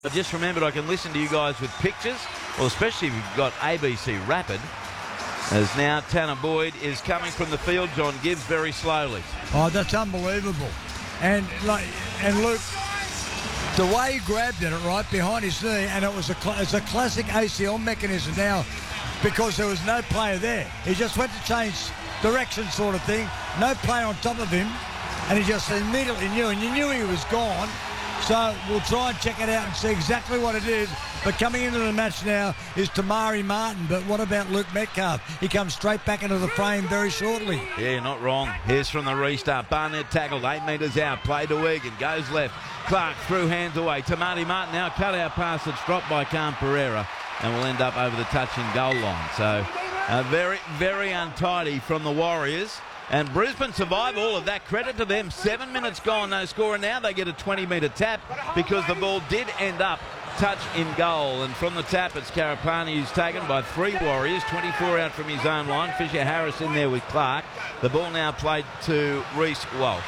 I just remembered I can listen to you guys with pictures, well, especially if you've got ABC Rapid. As now Tanner Boyd is coming from the field, John Gibbs very slowly. Oh, that's unbelievable. And Luke, the way he grabbed it right behind his knee, and it's a classic ACL mechanism now because there was no player there. He just went to change direction sort of thing, no player on top of him, and he just immediately knew, and you knew he was gone. So we'll try and check it out and see exactly what it is. But coming into the match now is Tamari Martin. But what about Luke Metcalf? He comes straight back into the frame very shortly. Yeah, not wrong. Here's from the restart. Barnett tackled 8 metres out. Play to Egan. Goes left. Clark through hands away. Tamari Martin now cut out pass that's dropped by Cam Pereira and will end up over the touch and goal line. So very, very untidy from the Warriors. And Brisbane survive all of that. Credit to them. 7 minutes gone, no score, and now they get a 20-metre tap because the ball did end up touch in goal. And from the tap, it's Karapani who's taken by 3 Warriors. 24 out from his own line. Fisher Harris in there with Clark. The ball now played to Reece Walsh.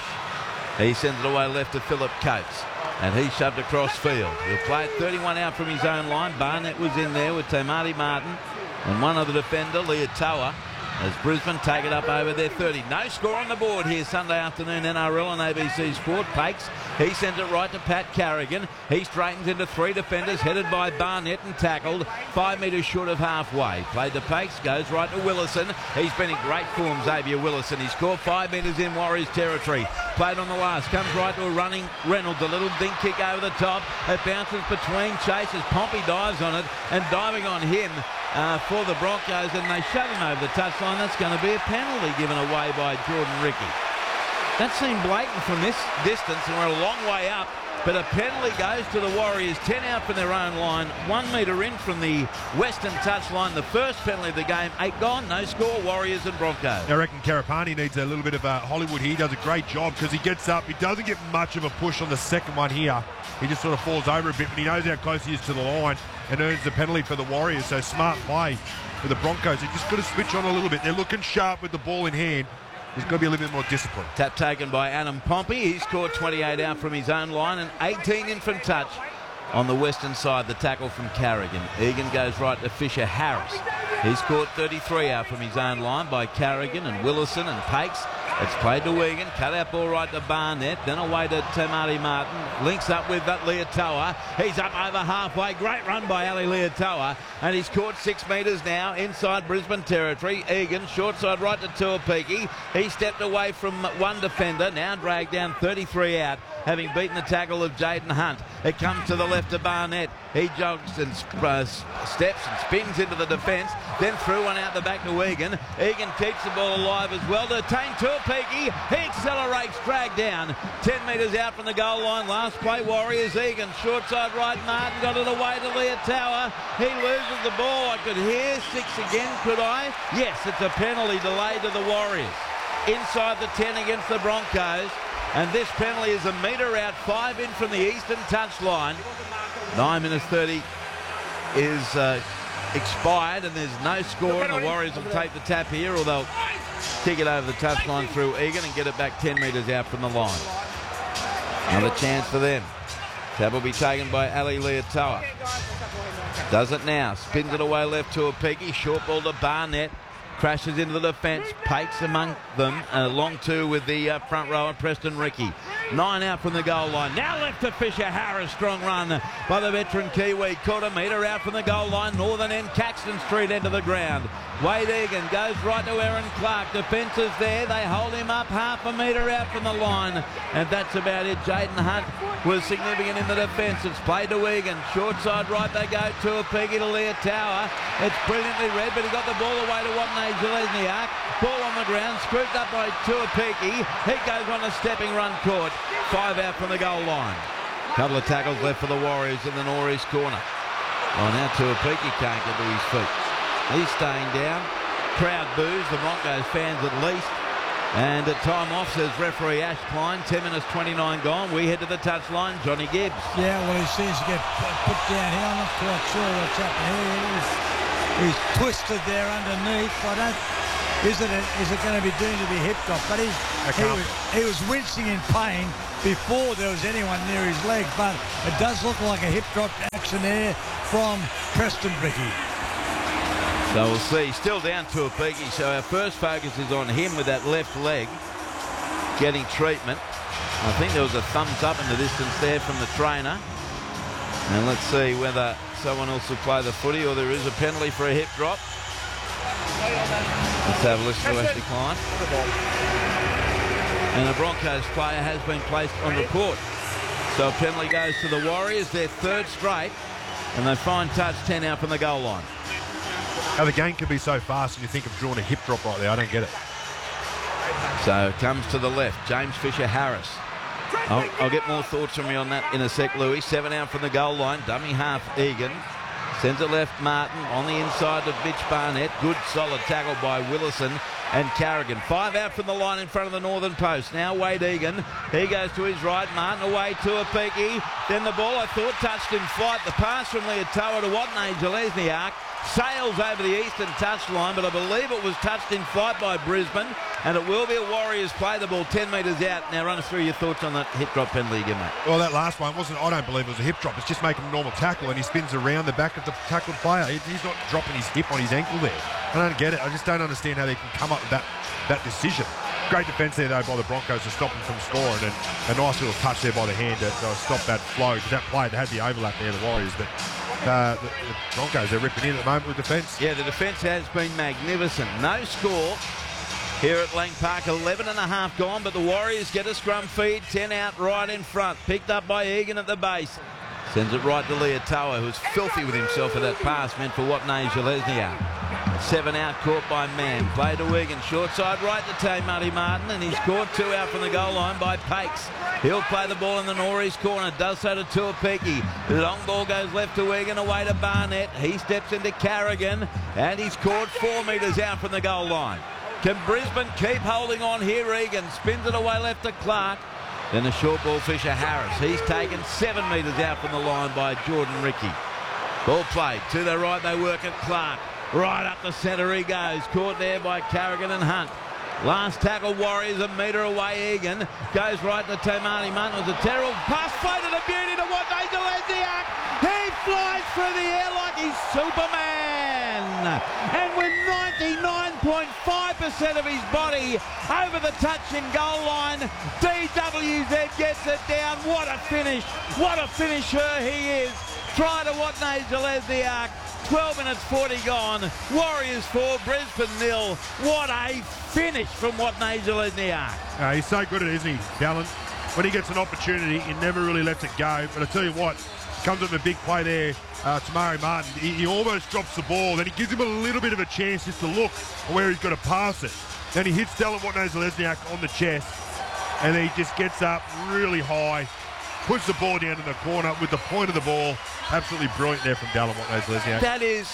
He sends it away left to Philip Coates. And he shoved across field. He'll play it 31 out from his own line. Barnett was in there with Tamati Martin. And one other defender, Leotoa, as Brisbane take it up over their 30. No score on the board here Sunday afternoon, NRL on ABC Sport. Pakes, he sends it right to Pat Carrigan. He straightens into 3 defenders, headed by Barnett and tackled 5 metres short of halfway. Played to Pakes, goes right to Willison. He's been in great form, Xavier Willison. He scored 5 metres in Warriors territory. Played on the last, comes right to a running Reynolds. A little dink kick over the top. It bounces between Chasers. Pompey dives on it, and diving on him for the Broncos, and they shove him over the touchline. That's going to be a penalty given away by Jordan Ricky. That seemed blatant from this distance, and we're a long way up, but a penalty goes to the Warriors. 10 out from their own line, 1 metre in from the western touchline. The first penalty of the game, 8 gone, no score, Warriors and Broncos. I reckon Karapani needs a little bit of Hollywood here. He does a great job because he gets up. He doesn't get much of a push on the second one here. He just sort of falls over a bit, but he knows how close he is to the line and earns the penalty for the Warriors. So smart play for the Broncos. They've just got to switch on a little bit. They're looking sharp with the ball in hand. There's got to be a little bit more discipline. Tap taken by Adam Pompey. He scored 28 out from his own line and 18 in from touch on the western side. The tackle from Carrigan. Egan goes right to Fisher Harris. He scored 33 out from his own line by Carrigan and Willison and Pakes. It's played to Egan, cut out ball right to Barnett, then away to Tamati Martin, links up with that Leotoa. He's up over halfway, great run by Ali Leotoa, and he's caught 6 metres now inside Brisbane territory. Egan, short side right to Tuapiki. He stepped away from one defender, now dragged down 33 out, having beaten the tackle of Jaden Hunt. It comes to the left to Barnett. He jogs and steps and spins into the defence, then threw one out the back to Egan. Egan keeps the ball alive as well to Tane Tuapiki. He accelerates, dragged down 10 metres out from the goal line. Last play, Warriors. Egan, short side right, Martin got it away to Leotoa. He loses the ball. I could hear 6 again, could I? Yes, it's a penalty delayed to the Warriors. Inside the 10 against the Broncos. And this penalty is a metre out, 5 in from the eastern touchline. 9 minutes 30 is expired, and there's no score, and the Warriors will take the tap here, or they'll kick it over the touchline through Egan and get it back 10 metres out from the line. Another chance for them. Tap will be taken by Ali Leotoa. Does it now. Spins it away left to a Peaky. Short ball to Barnett. Crashes into the defence. Pakes among them. Long 2 with the front rower, Preston Ricky. 9 out from the goal line. Now left to Fisher Harris. Strong run by the veteran Kiwi. Quarter metre out from the goal line. Northern end, Caxton Street end of the ground. Wade Egan goes right to Aaron Clark. Defence is there. They hold him up half a metre out from the line. And that's about it. Jaden Hunt was significant in the defence. It's played to Egan. Short side right they go to a Peggy to Leotoa. It's brilliantly read, but he got the ball away to Watney Zelezniak. Ball on the ground, scooped up by Tuapiki. He goes on a stepping run caught. 5 out from the goal line. Couple of tackles left for the Warriors in the northeast corner. Oh, now Tuapiki can't get to his feet. He's staying down. Crowd boos, the Broncos fans at least. And at time off, says referee Ash Klein. 10 minutes 29 gone. We head to the touchline. Johnny Gibbs. Yeah, well, he seems to get put down here. I'm not quite sure what's happened here. He's twisted there underneath. is it going to be deemed to be hip drop? But he was wincing in pain before there was anyone near his leg, but it does look like a hip drop action there from Preston Ricky. So we'll see. Still down to a peaky. So our first focus is on him with that left leg getting treatment. I think there was a thumbs up in the distance there from the trainer. And let's see whether someone else will play the footy or there is a penalty for a hip drop. Let's have a listen to Ashley Klein. And the Broncos player has been placed on report. So a penalty goes to the Warriors, their third straight, and they find touch 10 out from the goal line. How the game can be so fast and you think of drawing a hip drop right there. I don't get it. So it comes to the left. James Fisher-Harris. I'll get more thoughts from you on that in a sec, Louis. 7 out from the goal line. Dummy half Egan. Sends it left Martin on the inside to Mitch Barnett. Good solid tackle by Willison and Carrigan. 5 out from the line in front of the northern post. Now Wade Egan. He goes to his right. Martin away to a peaky. Then the ball I thought touched in flight. The pass from Leotoa to Watney Jelesniak. Sails over the eastern touchline, but I believe it was touched in flight by Brisbane, and it will be a Warriors play the ball 10 metres out. Now run us through your thoughts on that hip drop penalty again, mate. Well, that last one wasn't, I don't believe it was a hip drop. It's just making a normal tackle, and he spins around the back of the tackled player. He's not dropping his hip on his ankle there. I don't get it. I just don't understand how they can come up with that decision. Great defence there, though, by the Broncos to stop him from scoring, and a nice little touch there by the hand to stop that flow, because that play, they had the overlap there, the Warriors, but the Broncos, they're ripping in at the moment with defence. Yeah, the defence has been magnificent. No score here at Lang Park. 11 and a half gone, but the Warriors get a scrum feed. 10 out right in front. Picked up by Egan at the base. Sends it right to Leotoa, who's filthy with himself for that pass meant for Watney Jelesniak. 7 out caught by Mann. Play to Egan. Short side right to Tay Marty Martin, and he's caught 2 out from the goal line by Pakes. He'll play the ball in the Norris corner. Does so to Tuapiki. The long ball goes left to Egan, away to Barnett. He steps into Carrigan, and he's caught 4 metres out from the goal line. Can Brisbane keep holding on here? Egan spins it away left to Clark. Then a short ball, Fisher-Harris. He's taken 7 metres out from the line by Jordan Ricky. Ball played. To the right, they work at Clark. Right up the centre he goes. Caught there by Carrigan and Hunt. Last tackle, Warriors a metre away. Egan goes right to Tamani Martin. It was a terrible pass. Floated a beauty to Watney Jelesniak. He flies through the air like he's Superman. And with 99.5% of his body over the touching goal line, DWZ gets it down. What a finish. What a finisher he is. Try to Watney Jelesniak. 12 minutes 40 gone. Warriors 4, Brisbane 0. What a finish from Watney Jelesniak. He's so good at it, isn't he, Dallin? When he gets an opportunity, he never really lets it go. But I tell you what, comes with a big play there, Tamari Martin. He almost drops the ball. Then he gives him a little bit of a chance just to look where he's got to pass it. Then he hits Dallin Watney Jelesniak on the chest. And then he just gets up really high, puts the ball down in the corner with the point of the ball. Absolutely brilliant there from Dallin Watney Jelesniak. That is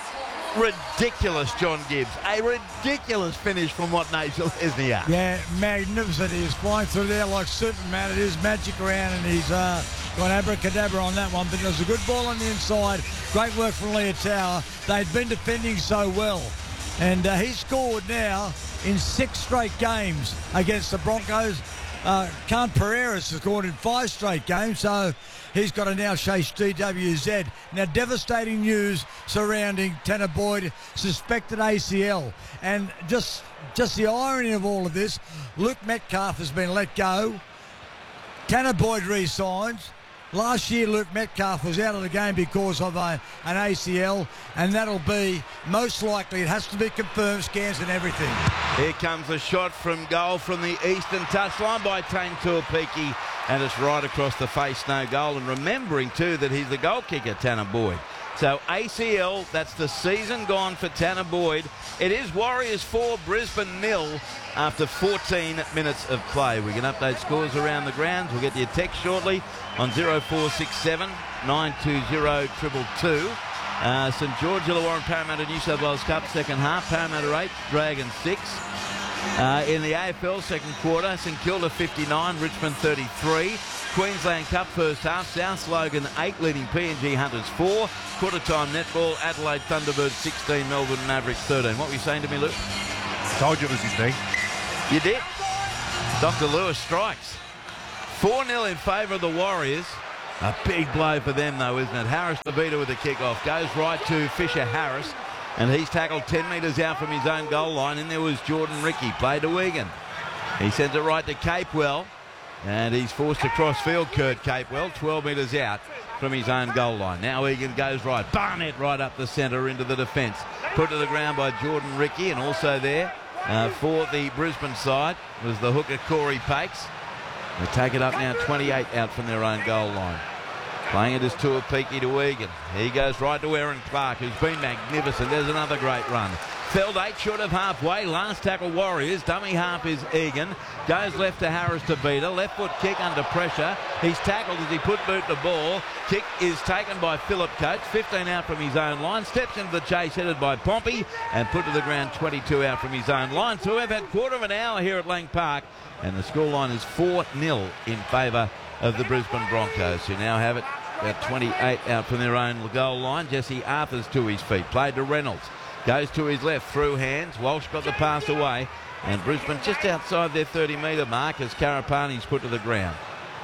ridiculous, John Gibbs. A ridiculous finish from Watney Jelesniak. Yeah, magnificent. He's flying through there like Superman. It is magic around, and he's got abracadabra on that one. But there's a good ball on the inside. Great work from Leotoa. They'd been defending so well. And he scored now in 6 straight games against the Broncos. Kant Pereira has scored in 5 straight games, so he's got to now chase DWZ. Now, devastating news surrounding Tanner Boyd, suspected ACL. And just the irony of all of this, Luke Metcalf has been let go. Tanner Boyd re-signs. Last year, Luke Metcalf was out of the game because of an ACL, and that'll be, most likely, it has to be confirmed, scans and everything. Here comes a shot from goal from the eastern touchline by Tane Tuapiki, and it's right across the face, no goal. And remembering, too, that he's the goal kicker, Tanner Boyd. So ACL, that's the season gone for Tanner Boyd. It is Warriors 4, Brisbane 0 after 14 minutes of play. We can update scores around the grounds. We'll get your text shortly on 0467 920 222. St George, Illawarra, Parramatta, New South Wales Cup, second half. Parramatta 8, Dragons 6. In the AFL second quarter, St Kilda 59, Richmond 33. Queensland Cup first half, South Logan 8 leading PNG Hunters 4. Quarter time netball, Adelaide Thunderbirds 16, Melbourne Mavericks 13. What were you saying to me, Luke? Told you it was his knee. You did. Dr. Lewis strikes. 4-0 in favour of the Warriors. A big blow for them, though, isn't it? Harris DeVita with the kick-off. Goes right to Fisher Harris, and he's tackled 10 metres out from his own goal line. And there was Jordan Ricky. Play to Egan. He sends it right to Capewell, and he's forced to cross-field Kurt Capewell, 12 metres out from his own goal line. Now Egan goes right. Barnett right up the centre into the defence. Put to the ground by Jordan Ricky, and also there for the Brisbane side was the hooker Corey Pakes. They take it up now, 28 out from their own goal line. Playing it as Tuapiki to Egan. He goes right to Aaron Clark, who's been magnificent. There's another great run. Felled 8 short of halfway. Last tackle Warriors. Dummy half is Egan. Goes left to Harris DeVita. Left foot kick under pressure. He's tackled as he put boot the ball. Kick is taken by Philip Coates. 15 out from his own line. Steps into the chase headed by Pompey and put to the ground 22 out from his own line. So we've had quarter of an hour here at Lang Park, and the scoreline is 4-0 in favour of the Brisbane Broncos, who now have it about 28 out from their own goal line. Jesse Arthur's to his feet. Played to Reynolds. Goes to his left, through hands. Walsh got the pass away. And Brisbane just outside their 30-metre mark as Karapani's put to the ground.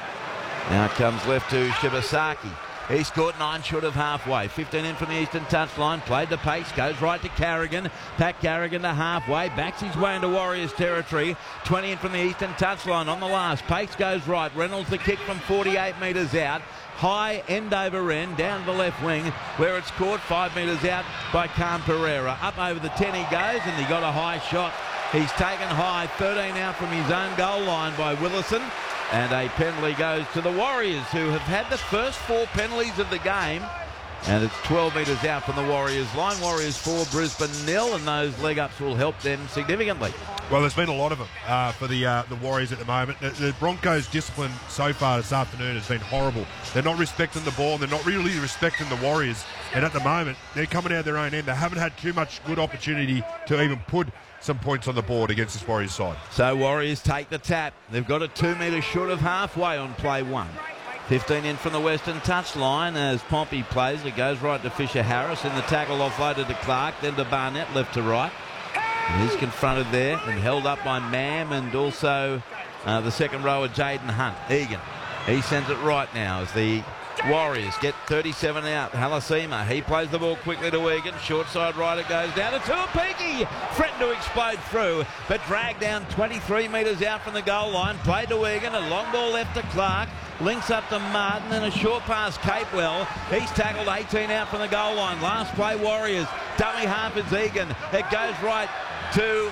Now it comes left to Shibasaki. He scored 9 short of halfway. 15 in from the eastern touchline. Played to Pace. Goes right to Carrigan. Pat Carrigan to halfway. Backs his way into Warriors territory. 20 in from the eastern touchline on the last. Pace goes right. Reynolds the kick from 48 metres out. High end over end down the left wing where it's caught 5 metres out by Khan Pereira. Up over the 10 he goes, and he got a high shot. He's taken high, 13 out from his own goal line by Willison. And a penalty goes to the Warriors, who have had the first 4 penalties of the game. And it's 12 metres out from the Warriors line. Warriors 4, Brisbane 0, and those leg-ups will help them significantly. Well, there's been a lot of them for the Warriors at the moment. The Broncos' discipline so far this afternoon has been horrible. They're not respecting the ball, and they're not really respecting the Warriors. And at the moment, they're coming out their own end. They haven't had too much good opportunity to even put some points on the board against this Warriors side. So Warriors take the tap. They've got it 2 metres short of halfway on play 1. 15 in from the western touchline as Pompey plays. It goes right to Fisher Harris, and the tackle offloaded to Clark, then to Barnett, left to right. And he's confronted there and held up by Mam and also the second rower, Jaden Hunt. Egan, he sends it right now as the Warriors get 37 out. Halasima, he plays the ball quickly to Egan. Short side right, it goes down to Tuapiki. Threatened to explode through, but dragged down 23 metres out from the goal line. Played to Egan, a long ball left to Clark. Links up to Martin and a short pass Capewell. He's tackled 18 out from the goal line. Last play Warriors. Dummy half is Egan. It goes right to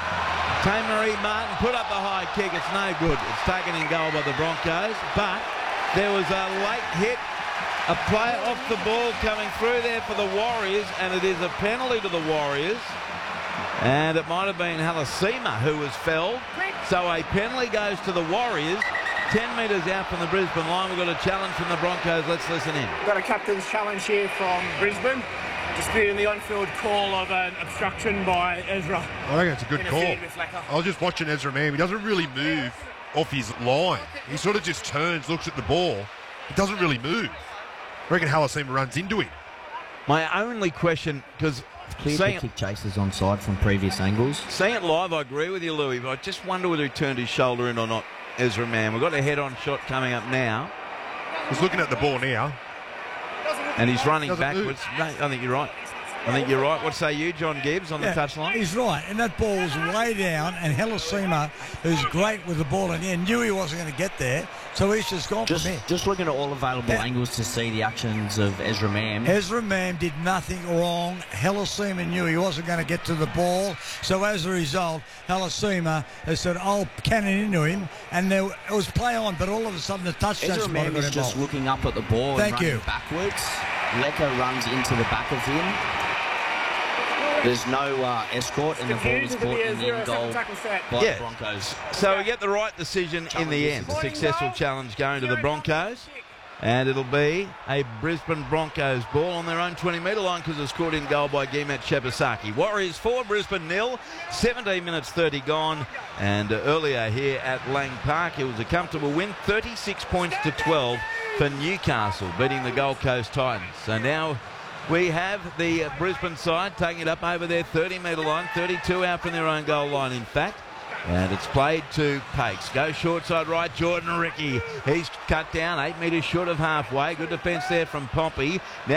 Tamaree Martin. Put up the high kick. It's no good. It's taken in goal by the Broncos, but there was a late hit, a play off the ball coming through there for the Warriors, and it is a penalty to the Warriors. And it might have been Halasima who was felled. So a penalty goes to the Warriors. 10 metres out from the Brisbane line. We've got a challenge from the Broncos. Let's listen in. We've got a captain's challenge here from Brisbane. Disputing the on-field call of an obstruction by Ezra. I think it's a good call. I was just watching Ezra Mam. He doesn't really move off his line. He sort of just turns, looks at the ball. He doesn't really move. I reckon Halasima runs into him. My only question, because cleared the kick chasers on side from previous angles. Seeing it live, I agree with you, Louis, but I just wonder whether he turned his shoulder in or not, Ezra Mam. We've got a head-on shot coming up now. He's looking at the ball now. And he's running backwards. No, I think you're right. I think you're right. What say you, John Gibbs, on the touchline? He's right, and that ball was way down, and Halasima, who's great with the ball in the end, knew he wasn't going to get there, so he's just gone from there. Just looking at all available angles to see the actions of Ezra Mam. Ezra Mam did nothing wrong. Halasima knew he wasn't going to get to the ball, so as a result, Halasima has said, I'll cannon into him, and it was play on, but all of a sudden the touchdown Ezra Mam is just looking up at the ball and running backwards. Lecker runs into the back of him. There's no escort, and the ball is caught in the end goal by the Broncos. So we get the right decision in the end. A successful challenge going to the Broncos. And it'll be a Brisbane Broncos ball on their own 20-metre line because it's scored in goal by Gimet Shibasaki. Warriors 4, Brisbane 0. 17 minutes 30 gone. And earlier here at Lang Park, it was a comfortable win. 36 points to 12 for Newcastle, beating the Gold Coast Titans. So now We have the Brisbane side taking it up over their 30-metre line, 32 out from their own goal line, in fact. And it's played to Pakes. Goes short side right, Jordan Ricky. He's cut down 8 metres short of halfway. Good defence there from Pompey. Now